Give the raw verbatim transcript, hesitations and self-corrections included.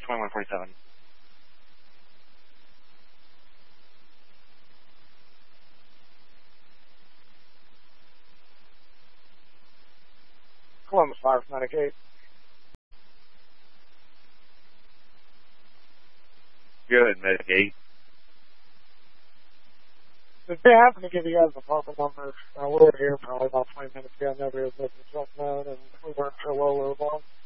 twenty-one forty-seven. Columbus Fire from ninety-eight. Good, Medic eight. Did they happen to give you guys the apartment numbers? Uh, we were here probably about twenty minutes ago. Nobody was making himself known, and we weren't sure what we were on.